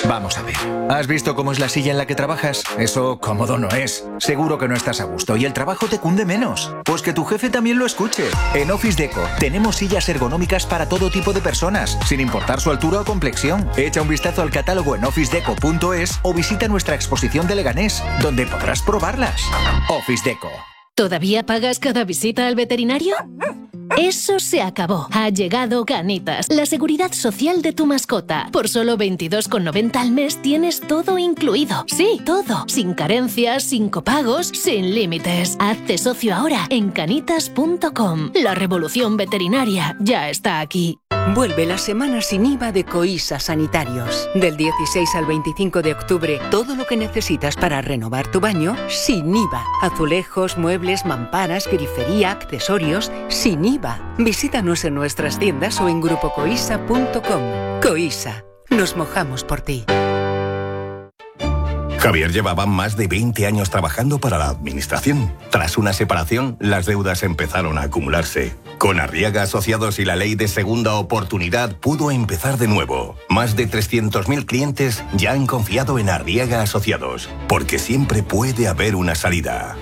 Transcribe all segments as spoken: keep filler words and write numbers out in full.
Vamos a ver. ¿Has visto cómo es la silla en la que trabajas? Eso cómodo no es. Seguro que no estás a gusto y el trabajo te cunde menos. Pues que tu jefe también lo escuche. En Office Deco tenemos sillas ergonómicas para todo tipo de personas, sin importar su altura o complexión. Echa un vistazo al catálogo en office deco punto es o visita nuestra exposición de Leganés, donde podrás probarlas. Office Deco. ¿Todavía pagas cada visita al veterinario? Eso se acabó. Ha llegado Canitas, la seguridad social de tu mascota. Por solo veintidós con noventa al mes tienes todo incluido. Sí, todo. Sin carencias, sin copagos, sin límites. Hazte socio ahora en canitas punto com. La revolución veterinaria ya está aquí. Vuelve la semana sin I V A de Coisa Sanitarios. Del dieciséis al veinticinco de octubre, todo lo que necesitas para renovar tu baño, sin I V A. Azulejos, muebles, mamparas, grifería, accesorios, sin I V A. Visítanos en nuestras tiendas o en grupo coisa punto com. Coisa. Nos mojamos por ti. Javier llevaba más de veinte años trabajando para la administración. Tras una separación, las deudas empezaron a acumularse. Con Arriaga Asociados y la ley de segunda oportunidad pudo empezar de nuevo. Más de trescientos mil clientes ya han confiado en Arriaga Asociados, porque siempre puede haber una salida.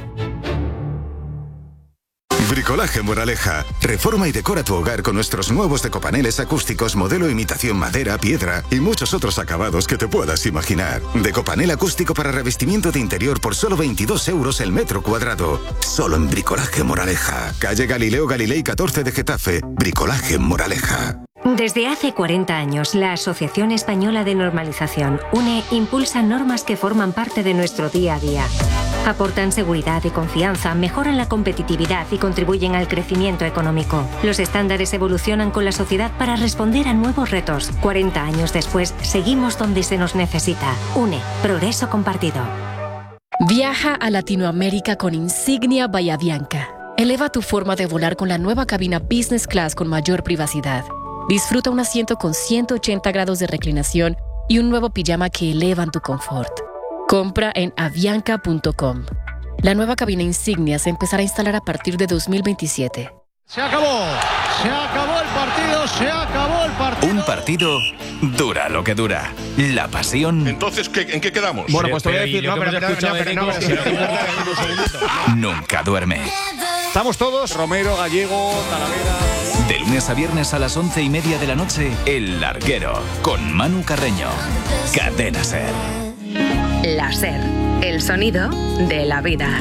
Bricolaje Moraleja. Reforma y decora tu hogar con nuestros nuevos decopaneles acústicos modelo imitación madera, piedra y muchos otros acabados que te puedas imaginar. Decopanel acústico para revestimiento de interior por solo veintidós euros el metro cuadrado. Solo en Bricolaje Moraleja. Calle Galileo Galilei catorce de Getafe. Bricolaje Moraleja. Desde hace cuarenta años, la Asociación Española de Normalización, U N E, impulsa normas que forman parte de nuestro día a día. Aportan seguridad y confianza, mejoran la competitividad y contribuyen al crecimiento económico. Los estándares evolucionan con la sociedad para responder a nuevos retos. cuarenta años después, seguimos donde se nos necesita. U N E, progreso compartido. Viaja a Latinoamérica con Insignia Bahía Bianca. Eleva tu forma de volar con la nueva cabina Business Class con mayor privacidad. Disfruta un asiento con ciento ochenta grados de reclinación y un nuevo pijama que elevan tu confort. Compra en avianca punto com. La nueva cabina Insignia se empezará a instalar a partir de dos mil veintisiete. Se acabó, se acabó el partido, se acabó el partido. Un partido dura lo que dura. La pasión. Entonces, ¿qué, ¿en qué quedamos? Bueno, pues te voy a decir, no, pero, pero, no, pero, no, pero, no, nunca duerme. Estamos todos, Romero, Gallego, Talavera. De lunes a viernes a las once y media de la noche, El Larguero, con Manu Carreño. Cadena Ser. La Ser, el sonido de la vida.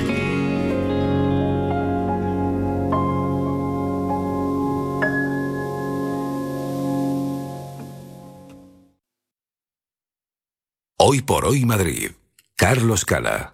Hoy por hoy Madrid. Carlos Cala.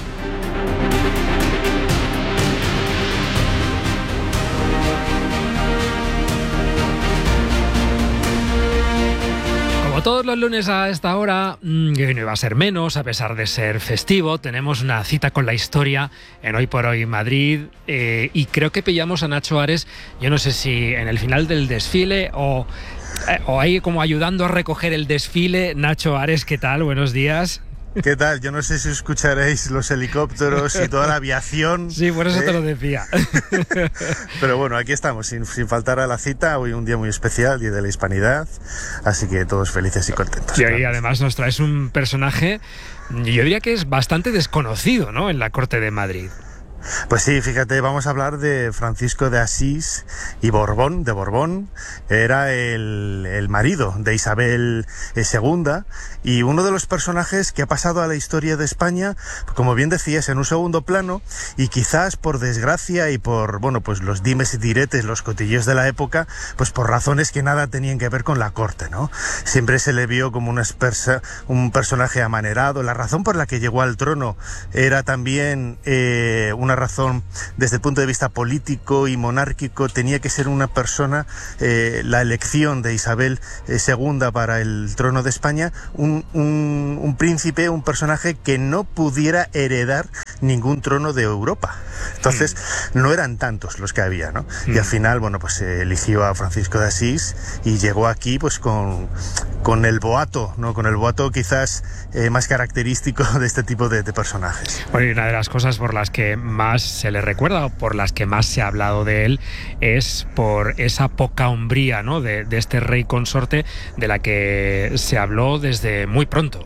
Todos los lunes a esta hora, que hoy no iba a ser menos, a pesar de ser festivo, tenemos una cita con la historia en Hoy por Hoy Madrid, eh, y creo que pillamos a Nacho Ares, yo no sé si en el final del desfile o, eh, o ahí como ayudando a recoger el desfile. Nacho Ares, ¿qué tal? Buenos días. ¿Qué tal? Yo no sé si escucharéis los helicópteros y toda la aviación. Sí, por eso ¿eh? te lo decía. Pero bueno, aquí estamos, sin, sin faltar a la cita. Hoy un día muy especial, Día de la Hispanidad. Así que todos felices y contentos. Y hoy además nos traes un personaje, yo diría que es bastante desconocido, ¿no?, en la corte de Madrid. Pues sí, fíjate, vamos a hablar de Francisco de Asís y Borbón, de Borbón. Era el, el marido de Isabel segunda y uno de los personajes que ha pasado a la historia de España, como bien decías, en un segundo plano, y quizás por desgracia y por, bueno, pues los dimes y diretes, los cotilleos de la época, pues por razones que nada tenían que ver con la corte, ¿no? Siempre se le vio como una persa, un personaje amanerado. La razón por la que llegó al trono era también eh, una razón desde el punto de vista político y monárquico. Tenía que ser una persona, eh, la elección de Isabel segunda para el trono de España, un, un, un príncipe, un personaje que no pudiera heredar ningún trono de Europa. Entonces mm. no eran tantos los que había, ¿no? Mm. Y al final, bueno, pues se eligió a Francisco de Asís y llegó aquí pues con, con el boato, ¿no? Con el boato quizás eh, más característico de este tipo de, de personajes. Bueno, y una de las cosas por las que más se le recuerda o por las que más se ha hablado de él es por esa poca hombría, ¿no? de, de este rey consorte de la que se habló desde muy pronto.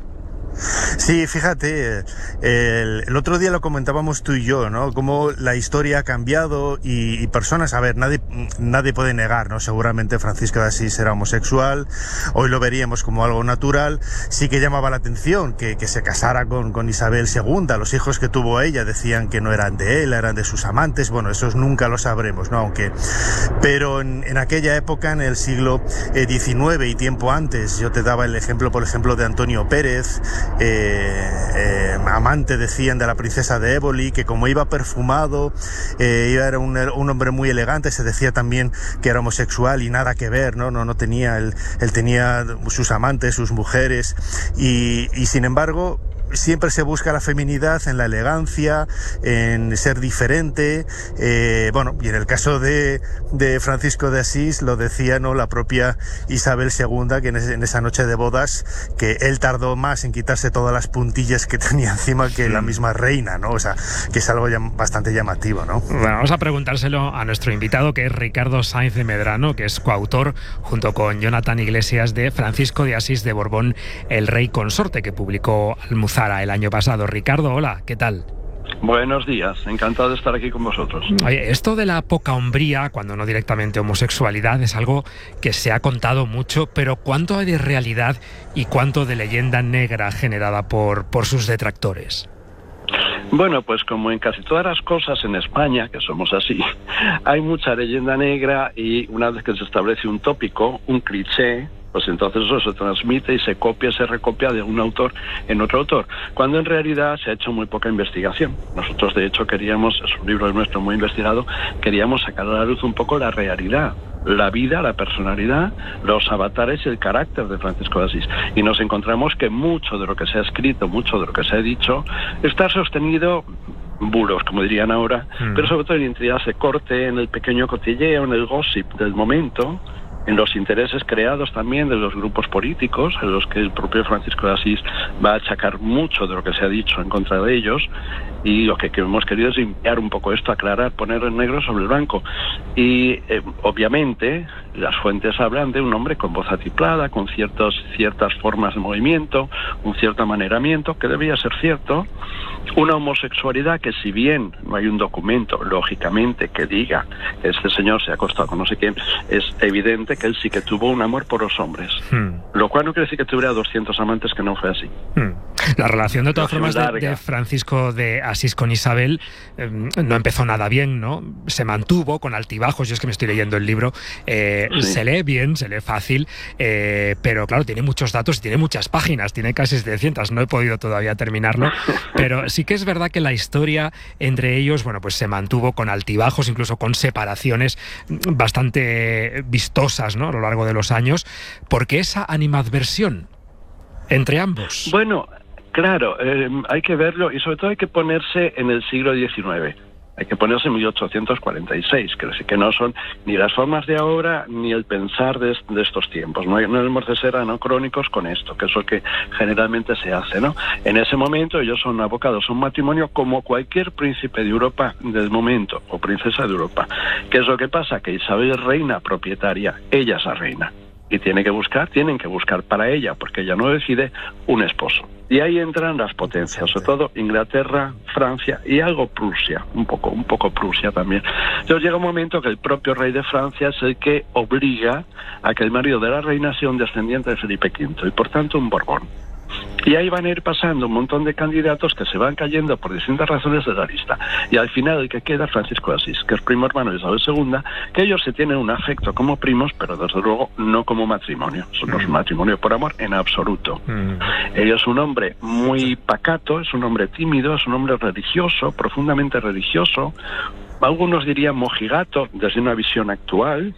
Sí, fíjate, el, el otro día lo comentábamos tú y yo, ¿no? Cómo la historia ha cambiado y, y personas, a ver, nadie, nadie puede negar, ¿no? Seguramente Francisco de Asís era homosexual, hoy lo veríamos como algo natural. Sí que llamaba la atención que, que se casara con, con Isabel segunda, los hijos que tuvo ella decían que no eran de él, eran de sus amantes, bueno, esos nunca lo sabremos, ¿no? Aunque, pero en, en aquella época, en el siglo diecinueve y tiempo antes, yo te daba el ejemplo, por ejemplo, de Antonio Pérez, Eh, eh, amante, decían, de la princesa de Éboli, que como iba perfumado, eh, era un, un hombre muy elegante, se decía también que era homosexual y nada que ver, no, no, no tenía, él, él tenía sus amantes, sus mujeres, y, y sin embargo siempre se busca la feminidad en la elegancia, en ser diferente, eh, bueno, y en el caso de, de Francisco de Asís lo decía, ¿no?, la propia Isabel segunda, que en, ese, en esa noche de bodas, que él tardó más en quitarse todas las puntillas que tenía encima que la misma reina, ¿no? O sea, que es algo llam- bastante llamativo, ¿no? Bueno, vamos a preguntárselo a nuestro invitado, que es Ricardo Sainz de Medrano, que es coautor, junto con Jonathan Iglesias, de Francisco de Asís de Borbón, el rey consorte, que publicó Almuzara el año pasado. Ricardo, hola, ¿qué tal? Buenos días, encantado de estar aquí con vosotros. Oye, esto de la poca hombría, cuando no directamente homosexualidad, es algo que se ha contado mucho, pero ¿cuánto hay de realidad y cuánto de leyenda negra generada por, por sus detractores? Bueno, pues como en casi todas las cosas en España, que somos así, hay mucha leyenda negra, y una vez que se establece un tópico, un cliché, pues entonces eso se transmite y se copia, se recopia de un autor en otro autor, cuando en realidad se ha hecho muy poca investigación. Nosotros, de hecho, queríamos, es un libro nuestro muy investigado, queríamos sacar a la luz un poco la realidad, la vida, la personalidad, los avatares y el carácter de Francisco de Asís. Y nos encontramos que mucho de lo que se ha escrito, mucho de lo que se ha dicho, está sostenido, bulos, como dirían ahora, mm. pero sobre todo en intrigas de corte, en el pequeño cotilleo, en el gossip del momento, en los intereses creados también de los grupos políticos, en los que el propio Francisco de Asís va a achacar mucho de lo que se ha dicho en contra de ellos, y lo que hemos querido es limpiar un poco esto, aclarar, poner en negro sobre el blanco. Y eh, obviamente las fuentes hablan de un hombre con voz atiplada, con ciertos, ciertas formas de movimiento, un cierto amaneramiento, que debía ser cierto, una homosexualidad que, si bien no hay un documento, lógicamente, que diga que este señor se ha acostado con no sé quién, es evidente que él sí que tuvo un amor por los hombres. Hmm. Lo cual no quiere decir que tuviera doscientos amantes, que no fue así. Hmm. La relación, de todas formas, de, de Francisco de Asís con Isabel eh, no empezó nada bien, ¿no? Se mantuvo con altibajos. Yo es que me estoy leyendo el libro. Eh, sí. Se lee bien, se lee fácil, eh, pero claro, tiene muchos datos y tiene muchas páginas, tiene casi setecientas. No he podido todavía terminarlo, pero sí que es verdad que la historia entre ellos, bueno, pues se mantuvo con altibajos, incluso con separaciones bastante vistosas, ¿no?, a lo largo de los años. ¿Por qué esa animadversión entre ambos? Bueno, claro, eh, hay que verlo, y sobre todo hay que ponerse en el siglo diecinueve. Hay que ponerse en mil ochocientos cuarenta y seis, que, que no son ni las formas de ahora ni el pensar de, de estos tiempos. No, no hemos de ser anacrónicos con esto, que es lo que generalmente se hace, ¿no? En ese momento ellos son abocados a un matrimonio como cualquier príncipe de Europa del momento, o princesa de Europa. ¿Qué es lo que pasa? Que Isabel es reina propietaria, ella es la reina, y tiene que buscar, tienen que buscar para ella, porque ella no decide, un esposo. Y ahí entran las potencias, sobre todo Inglaterra, Francia y algo Prusia, un poco, un poco Prusia también. Entonces llega un momento que el propio rey de Francia es el que obliga a que el marido de la reina sea un descendiente de Felipe quinto, y por tanto un Borbón. Y ahí van a ir pasando un montón de candidatos que se van cayendo por distintas razones de la lista. Y al final el que queda es Francisco de Asís, que es primo hermano de Isabel segunda, que ellos se tienen un afecto como primos, pero desde luego no como matrimonio. Eso no es un matrimonio por amor en absoluto. Mm. Ella es un hombre muy pacato, es un hombre tímido, es un hombre religioso, profundamente religioso. Algunos dirían mojigato desde una visión actual.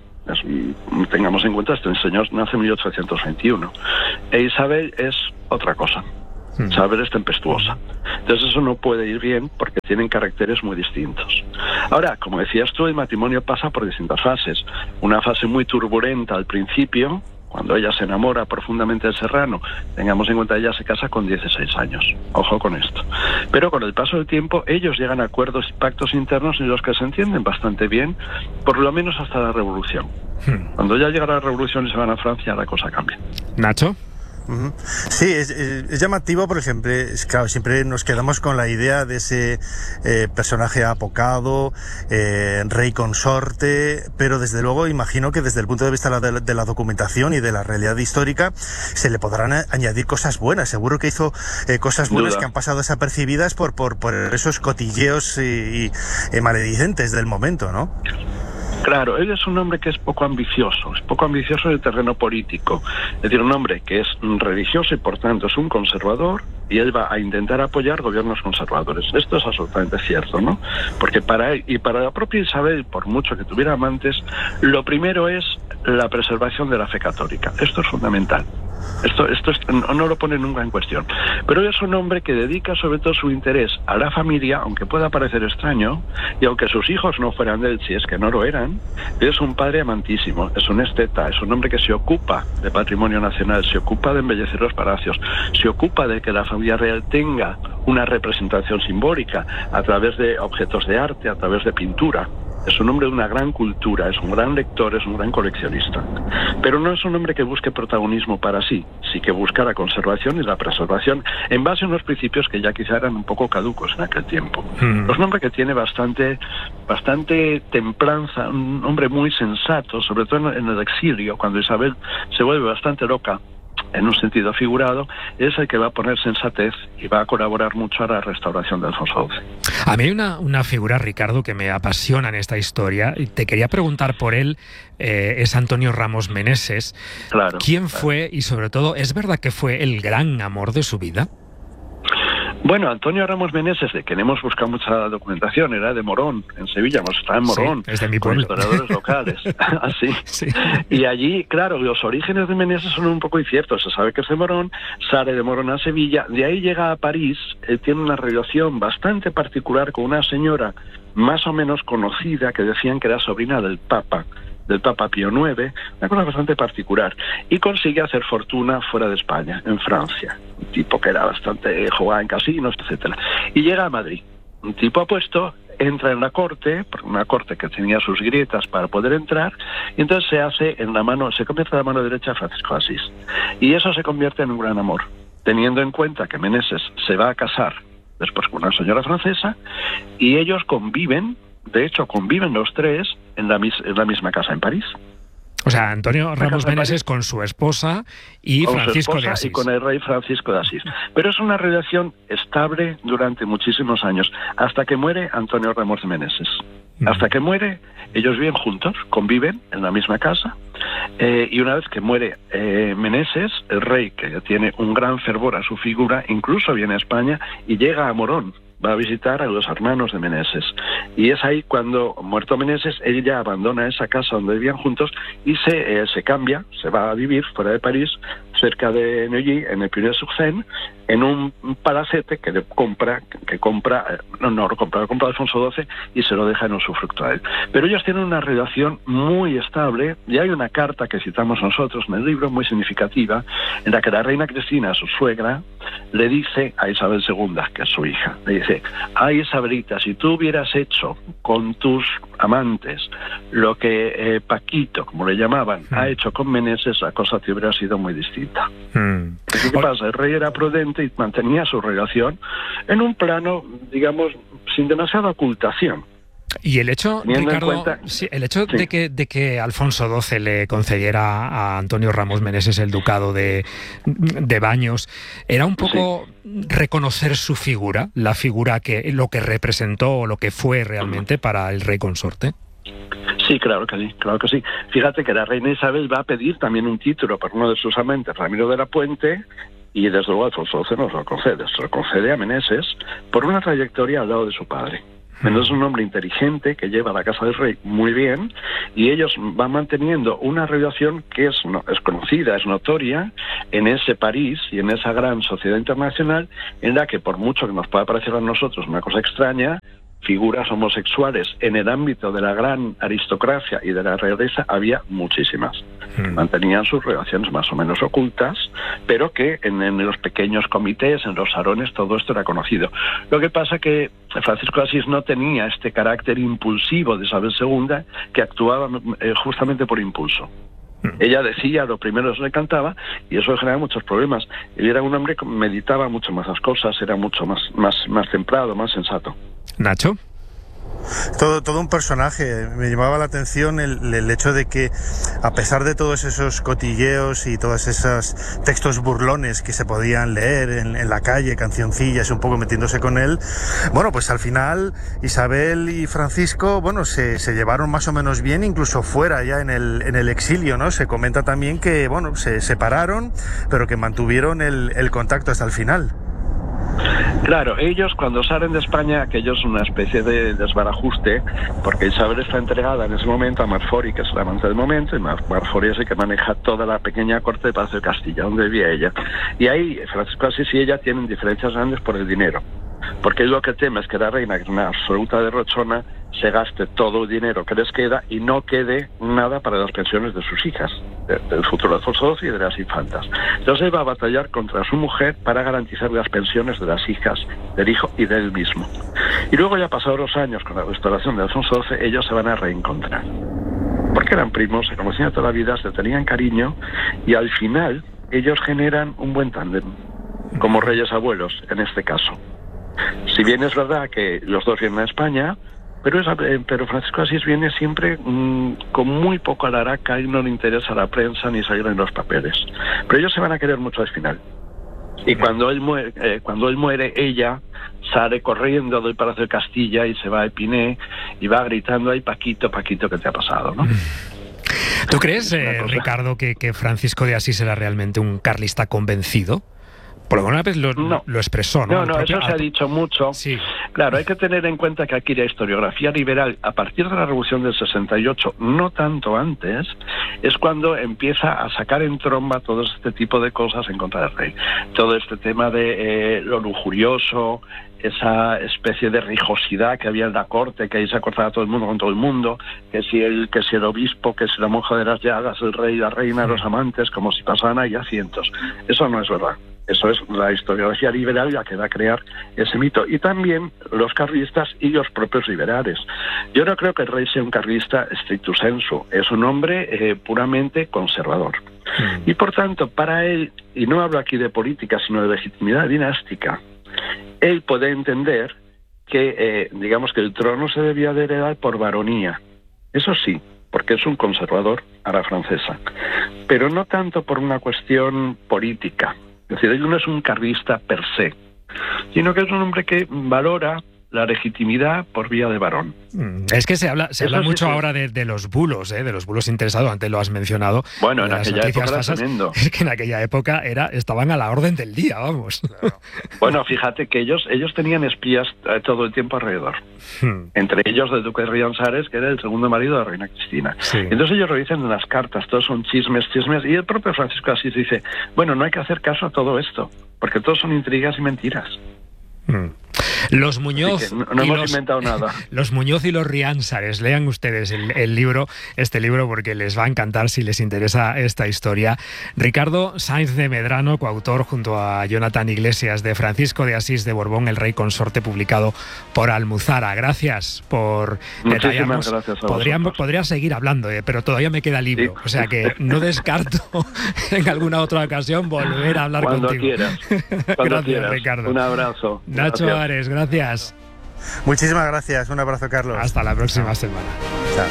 Tengamos en cuenta, este señor nace en mil ochocientos veintiuno. E Isabel es otra cosa. Isabel es tempestuosa. Entonces eso no puede ir bien, porque tienen caracteres muy distintos. Ahora, como decías tú, el matrimonio pasa por distintas fases. Una fase muy turbulenta al principio, cuando ella se enamora profundamente de Serrano, tengamos en cuenta que ella se casa con dieciséis años. Ojo con esto. Pero con el paso del tiempo, ellos llegan a acuerdos y pactos internos en los que se entienden bastante bien, por lo menos hasta la Revolución. Hmm. Cuando ya llega la Revolución y se van a Francia, la cosa cambia. ¿Nacho? Uh-huh. Sí, es, es llamativo, por ejemplo, es, claro, siempre nos quedamos con la idea de ese eh, personaje apocado, eh, rey consorte, pero desde luego imagino que desde el punto de vista de la, de la documentación y de la realidad histórica se le podrán a, añadir cosas buenas. Seguro que hizo eh, cosas buenas que han pasado desapercibidas por, por, por esos cotilleos y, y eh, maledicentes del momento, ¿no? Claro, él es un hombre que es poco ambicioso, es poco ambicioso en el terreno político. Es decir, un hombre que es religioso y por tanto es un conservador, y él va a intentar apoyar gobiernos conservadores. Esto es absolutamente cierto, ¿no? Porque para él y para la propia Isabel, por mucho que tuviera amantes, lo primero es la preservación de la fe católica. Esto es fundamental. Esto, esto es, no, no lo pone nunca en cuestión. Pero es un hombre que dedica sobre todo su interés a la familia, aunque pueda parecer extraño, y aunque sus hijos no fueran de él, si es que no lo eran, es un padre amantísimo, es un esteta, es un hombre que se ocupa de patrimonio nacional, se ocupa de embellecer los palacios, se ocupa de que la familia real tenga una representación simbólica a través de objetos de arte, a través de pintura. Es un hombre de una gran cultura, es un gran lector, es un gran coleccionista. Pero no es un hombre que busque protagonismo para sí, sí que busca la conservación y la preservación en base a unos principios que ya quizá eran un poco caducos en aquel tiempo. Mm. Es un hombre que tiene bastante, bastante templanza, un hombre muy sensato, sobre todo en el exilio, cuando Isabel se vuelve bastante loca, en un sentido figurado, es el que va a poner sensatez y va a colaborar mucho a la restauración de Alfonso doce. A mí hay una, una figura, Ricardo, que me apasiona en esta historia, y te quería preguntar por él, eh, es Antonio Ramos Meneses. Claro. ¿Quién claro. fue, y sobre todo, es verdad que fue el gran amor de su vida? Bueno, Antonio Ramos Meneses, de quien hemos buscado mucha documentación, era de Morón, en Sevilla, hemos estado en Morón, sí, es de mi con pueblo. historiadores locales. Así. Sí. Y allí, claro, los orígenes de Meneses son un poco inciertos. Se sabe que es de Morón, sale de Morón a Sevilla, de ahí llega a París, él tiene una relación bastante particular con una señora más o menos conocida, que decían que era sobrina del Papa, del Papa Pío noveno, una cosa bastante particular, y consigue hacer fortuna fuera de España, en Francia, un tipo que era bastante, jugaba en casinos, etcétera, y llega a Madrid, un tipo apuesto, entra en la corte, una corte que tenía sus grietas para poder entrar, y entonces se hace en la mano, se convierte en la mano derecha a Francisco de Asís, y eso se convierte en un gran amor, teniendo en cuenta que Meneses se va a casar después con una señora francesa, y ellos conviven. De hecho, conviven los tres en la, mis en la misma casa en París. O sea, Antonio Ramos Meneses con su esposa y con Francisco su esposa de Asís. Y con el rey Francisco de Asís. Pero es una relación estable durante muchísimos años, hasta que muere Antonio Ramos Meneses. Mm. Hasta que muere, ellos viven juntos, conviven en la misma casa, eh, y una vez que muere eh, Meneses, el rey, que tiene un gran fervor a su figura, incluso viene a España y llega a Morón, va a visitar a los hermanos de Meneses. Y es ahí cuando, muerto Meneses, ella abandona esa casa donde vivían juntos y se, eh, se cambia, se va a vivir fuera de París, cerca de Neuilly, en el Pyrénées-sur-Seine, en un palacete que le compra, que compra, eh, no, no, lo compra, lo compra Alfonso doce y se lo deja en usufructo a él. Pero ellos tienen una relación muy estable, y hay una carta que citamos nosotros en el libro, muy significativa, en la que la reina Cristina, su suegra, le dice a Isabel segunda, que es su hija, le dice: ay, Isabelita, si tú hubieras hecho con tus amantes lo que eh, Paquito, como le llamaban, mm. ha hecho con Meneses, la cosa te hubiera sido muy distinta. Mm. ¿Qué pasa? El rey era prudente y mantenía su relación en un plano, digamos, sin demasiada ocultación. Y el hecho, Teniendo Ricardo, cuenta, sí, el hecho sí. de que de que Alfonso doce le concediera a Antonio Ramos Meneses el ducado de, de Baños, era un poco sí. reconocer su figura, la figura que lo que representó o lo que fue realmente uh-huh. para el rey consorte. Sí, claro que sí, claro que sí. Fíjate que la reina Isabel va a pedir también un título para uno de sus amantes, Ramiro de la Puente, y desde luego Alfonso doce nos lo concede, se lo concede a Meneses por una trayectoria al lado de su padre. Meneses es un hombre inteligente que lleva a la casa del rey muy bien, y ellos van manteniendo una relación que es, no, es conocida, es notoria en ese París y en esa gran sociedad internacional, en la que, por mucho que nos pueda parecer a nosotros una cosa extraña, figuras homosexuales en el ámbito de la gran aristocracia y de la realeza había muchísimas. Mm. Mantenían sus relaciones más o menos ocultas, pero que en, en los pequeños comités, en los salones, todo esto era conocido. Lo que pasa que Francisco de Asís no tenía este carácter impulsivo de Isabel segunda, que actuaba eh, justamente por impulso. Ella decía lo primero que le cantaba y eso generaba muchos problemas. Él era un hombre que meditaba mucho más las cosas, era mucho más, más, más templado, más sensato. Nacho. Todo, todo un personaje. Me llamaba la atención el, el hecho de que, a pesar de todos esos cotilleos y todos esos textos burlones que se podían leer en, en la calle, cancioncillas, un poco metiéndose con él, bueno, pues al final Isabel y Francisco, bueno, se, se llevaron más o menos bien, incluso fuera ya en el, en el exilio, ¿no? Se comenta también que, bueno, se separaron, pero que mantuvieron el, el contacto hasta el final. Claro, ellos cuando salen de España, aquello es una especie de desbarajuste, porque Isabel está entregada en ese momento a Marfori, que es la amante del momento, y Marfori es el que maneja toda la pequeña corte de Palacio de Castilla, donde vivía ella. Y ahí Francisco de Asís y ella tienen diferencias grandes por el dinero, porque lo que teme es que la reina, que es una absoluta derrochona, se gaste todo el dinero que les queda y no quede nada para las pensiones de sus hijas, de, del futuro Alfonso doce y de las infantas. Entonces él va a batallar contra su mujer para garantizar las pensiones de las hijas, del hijo y de él mismo. Y luego, ya pasados los años, con la restauración de Alfonso doce, ellos se van a reencontrar. Porque eran primos, se conocían toda la vida, se tenían cariño, y al final ellos generan un buen tándem, como reyes abuelos, en este caso. Si bien es verdad que los dos vienen a España, pero, es, eh, pero Francisco de Asís viene siempre mmm, con muy poco alaraca y no le interesa la prensa ni salir en los papeles. Pero ellos se van a querer mucho al final. Y cuando él muere, eh, cuando él muere, ella sale corriendo del Palacio de Castilla y se va a Epinay y va gritando: "Ay, Paquito, Paquito, ¿qué te ha pasado?", ¿no? ¿Tú crees, eh, Ricardo, que, que Francisco de Asís era realmente un carlista convencido? Por alguna vez lo, no. lo expresó, ¿no? No, no, propio... eso se ha dicho mucho. Sí. Claro, hay que tener en cuenta que aquí la historiografía liberal, a partir de la Revolución del sesenta y ocho, no tanto antes, es cuando empieza a sacar en tromba todo este tipo de cosas en contra del rey. Todo este tema de eh, lo lujurioso, esa especie de rijosidad que había en la corte, que ahí se acordaba todo el mundo con todo el mundo, que si el que si el obispo, que si la monja de las llagas, el rey, la reina, los amantes, como si pasaran ahí a cientos. Eso no es verdad. Eso es la historiografía liberal la que va a crear ese mito. Y también los carlistas y los propios liberales. Yo no creo que el rey sea un carlista stricto sensu. Es un hombre eh, puramente conservador. Mm. Y por tanto, para él, y no hablo aquí de política, sino de legitimidad dinástica, él puede entender que, eh, digamos, que el trono se debía de heredar por varonía. Eso sí, porque es un conservador a la francesa. Pero no tanto por una cuestión política. Es decir, él no es un carlista per se, sino que es un hombre que valora la legitimidad por vía de varón. Es que se habla se habla mucho sí, ahora de, de los bulos, ¿eh? de los bulos interesados, antes lo has mencionado. Bueno, en aquella época era tremendo. Es que en aquella época era, estaban a la orden del día, vamos. Bueno, fíjate que ellos ellos tenían espías todo el tiempo alrededor. Hmm. Entre ellos el duque de Riansares, que era el segundo marido de la reina Cristina. Sí. Entonces ellos revisan en las cartas, todos son chismes, chismes, y el propio Francisco de Asís dice, bueno, no hay que hacer caso a todo esto, porque todos son intrigas y mentiras. Hmm. Los Muñoz no, no y hemos los, inventado nada. Los Muñoz y los Riánsares, lean ustedes el, el libro, este libro, porque les va a encantar si les interesa esta historia. Ricardo Sáenz de Medrano, coautor junto a Jonathan Iglesias de Francisco de Asís de Borbón, el rey consorte, publicado por Almuzara. Gracias por detallarnos. Muchísimas gracias a Podría, podría seguir hablando, eh, pero todavía me queda libro, sí. O sea que no descarto en alguna otra ocasión volver a hablar Cuando contigo. Quieras. Cuando Gracias, quieras. Ricardo. Un abrazo. Nacho Gracias. Ares, gracias. Muchísimas gracias. Un abrazo, Carlos. Hasta la próxima semana. Chao.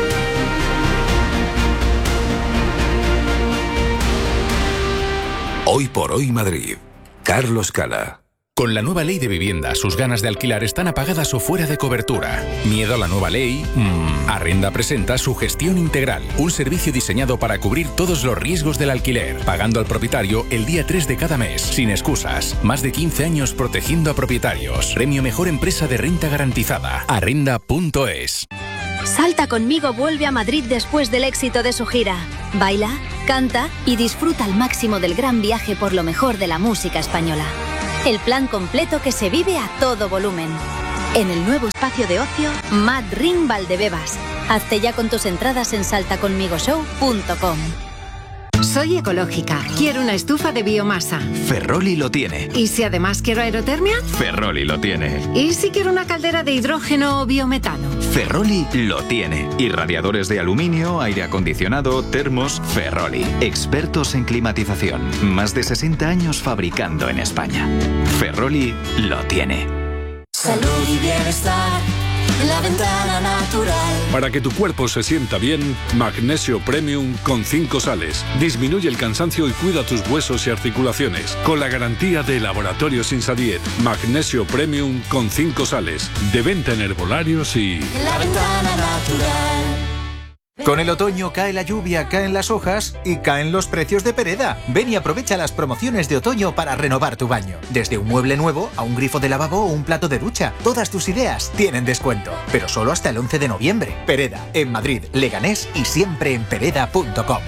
Hoy por hoy Madrid. Carlos Cala. Con la nueva ley de vivienda, sus ganas de alquilar están apagadas o fuera de cobertura. ¿Miedo a la nueva ley? Mm. Arrenda presenta su gestión integral, un servicio diseñado para cubrir todos los riesgos del alquiler, pagando al propietario el día tres de cada mes, sin excusas. Más de quince años protegiendo a propietarios. Premio Mejor Empresa de Renta Garantizada. Arrenda punto es. Salta conmigo vuelve a Madrid después del éxito de su gira. Baila, canta y disfruta al máximo del gran viaje por lo mejor de la música española. El plan completo que se vive a todo volumen. en el nuevo espacio de ocio Mad Ring Valdebebas. Hazte ya con tus entradas en salta conmigo show punto com. Soy ecológica. Quiero una estufa de biomasa. Ferroli lo tiene. ¿Y si además quiero aerotermia? Ferroli lo tiene. ¿Y si quiero una caldera de hidrógeno o biometano? Ferroli lo tiene. Y radiadores de aluminio, aire acondicionado, termos, Ferroli. Expertos en climatización. Más de sesenta años fabricando en España. Ferroli lo tiene. Salud y bienestar. La ventana natural. Para que tu cuerpo se sienta bien, Magnesio Premium con cinco sales. Disminuye el cansancio y cuida tus huesos y articulaciones. Con la garantía de Laboratorios Insadiet. Magnesio Premium con cinco sales. De venta en herbolarios y... La ventana natural. Con el otoño cae la lluvia, caen las hojas y caen los precios de Pereda. Ven y aprovecha las promociones de otoño para renovar tu baño. Desde un mueble nuevo a un grifo de lavabo o un plato de ducha. Todas tus ideas tienen descuento. Pero solo hasta el once de noviembre. Pereda, en Madrid, Leganés y siempre en pereda punto com.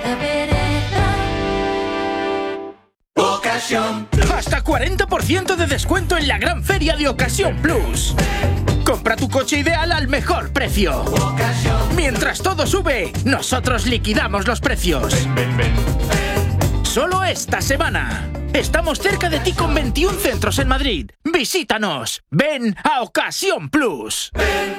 Ocasión. Hasta cuarenta por ciento de descuento en la gran feria de Ocasión Plus. Compra tu coche ideal al mejor precio. Mientras todo sube, nosotros liquidamos los precios. Ven, ven, ven. Solo esta semana. Estamos cerca de ti con veintiún centros en Madrid. Visítanos. Ven a Ocasión Plus. Ven.